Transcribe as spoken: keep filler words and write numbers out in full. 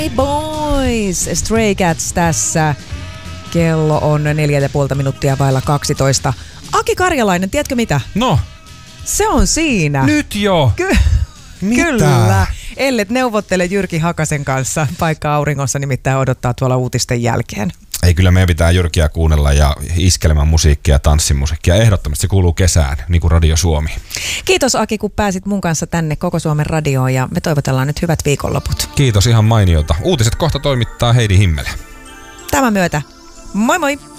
Hey boys! Stray Cats tässä. Kello on neljä ja puolta minuuttia vailla kaksitoista. Aki Karjalainen, tiedätkö mitä? No. Se on siinä. Nyt jo. Ky- Mitä? Kyllä. Ellet neuvottele Jyrki Hakasen kanssa. Paikka auringossa nimittäin odottaa tuolla uutisten jälkeen. Ei, kyllä meidän pitää Jyrkiä kuunnella ja iskelmän musiikkia ja tanssimusiikkia. Ehdottomasti se kuuluu kesään, niin kuin Radio Suomi. Kiitos Aki, kun pääsit mun kanssa tänne Koko Suomen radioon ja me toivotellaan nyt hyvät viikonloput. Kiitos, ihan mainiota. Uutiset kohta toimittaa Heidi Himmele. Tämän myötä. Moi moi!